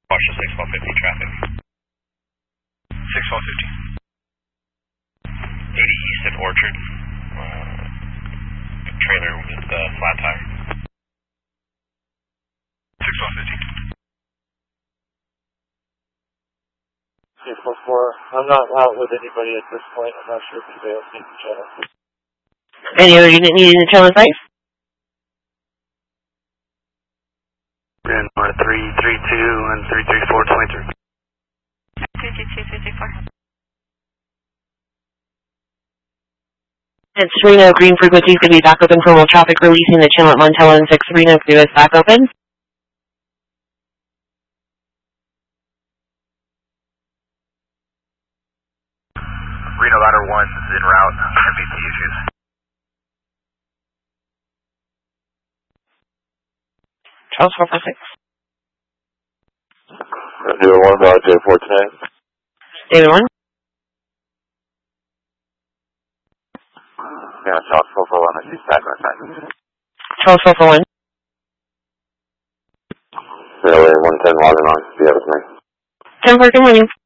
Watch the 6150 traffic. 6150. 80 East at Orchard. Trailer with flat tire. 6150. 614. I'm not out with anybody at this point. I'm not sure if anybody else needs the channel. Any other unit needing the channel site? Grand 332 and 33423. 322, 334. It's Reno, green frequency is going to be back open for roll traffic, releasing the channel at Montello and 6 Reno is back open. Reno Ladder 1 is en route. MVT issues. Charles 456. David 1 about J4 tonight. David 1. Yeah, Charles 441, she's back on time. Charles 441. Railway 110 logging on. Do you have it tonight? 10-4, good morning.